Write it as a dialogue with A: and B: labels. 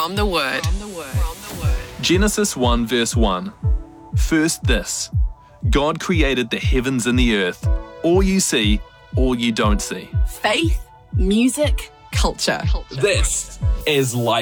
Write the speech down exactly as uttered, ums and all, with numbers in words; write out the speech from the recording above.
A: From the Word.
B: Genesis one verse one. First this, God created the heavens and the earth, all you see, all you don't see.
A: Faith, music, culture.
C: This is Life